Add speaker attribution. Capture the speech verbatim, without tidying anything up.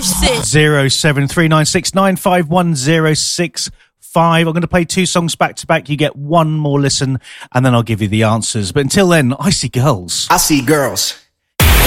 Speaker 1: five six.
Speaker 2: zero seven three nine six nine five one zero six five. I'm going to play two songs back to back. You get one more listen, and then I'll give you the answers. But until then, I see girls.
Speaker 3: I see girls.